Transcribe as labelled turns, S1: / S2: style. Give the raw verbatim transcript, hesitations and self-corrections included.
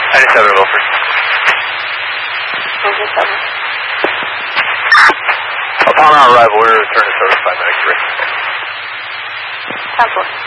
S1: ninety-seven Wilford.
S2: ninety-seven.
S1: Upon our arrival, we were returned to service by Medic three.
S2: ten four.